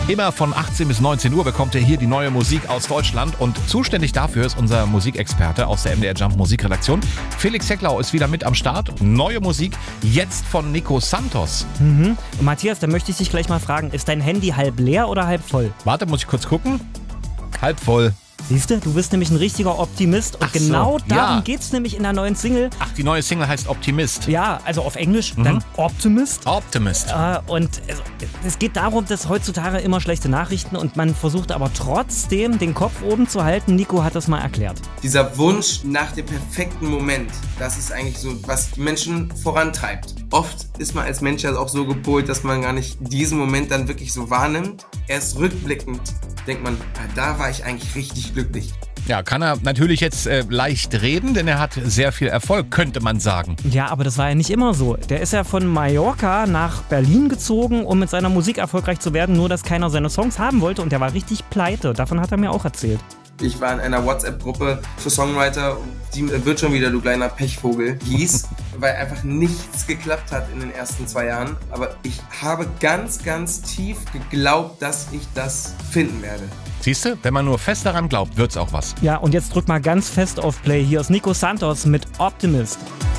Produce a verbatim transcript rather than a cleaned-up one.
Immer von achtzehn bis neunzehn Uhr bekommt ihr hier die neue Musik aus Deutschland und zuständig dafür ist unser Musikexperte aus der M D R Jump Musikredaktion. Felix Hecklau ist wieder mit am Start. Neue Musik, jetzt von Nico Santos. Mhm. Und Matthias, da möchte ich dich gleich mal fragen, ist dein Handy halb leer oder halb voll? Warte, muss ich kurz gucken? Halb voll. Siehst du, du bist nämlich ein richtiger Optimist und Ach so, genau darum ja. geht's nämlich in der neuen Single. Ach, die neue Single heißt Optimist. Ja, also auf Englisch Mhm. dann Optimist. Optimist. Äh, und also, es geht darum, dass heutzutage immer schlechte Nachrichten und man versucht aber trotzdem den Kopf oben zu halten. Nico hat das mal erklärt. Dieser Wunsch nach dem perfekten Moment, das ist eigentlich so, was die Menschen vorantreibt. Oft ist man als Mensch ja auch so gepolt, dass man gar nicht diesen Moment dann wirklich so wahrnimmt. Erst rückblickend denkt man, ah, da war ich eigentlich richtig glücklich. Ja, kann er natürlich jetzt äh, leicht reden, denn er hat sehr viel Erfolg, könnte man sagen. Ja, aber das war ja nicht immer so. Der ist ja von Mallorca nach Berlin gezogen, um mit seiner Musik erfolgreich zu werden, nur dass keiner seine Songs haben wollte und der war richtig pleite. Davon hat er mir auch erzählt. Ich war in einer WhatsApp-Gruppe für Songwriter, die wird schon wieder, du kleiner Pechvogel, hieß, weil einfach nichts geklappt hat in den ersten zwei Jahren. Aber ich habe ganz, ganz tief geglaubt, dass ich das finden werde. Siehst du, wenn man nur fest daran glaubt, wird's auch was. Ja, und jetzt drück mal ganz fest auf Play. Hier ist Nico Santos mit Optimist.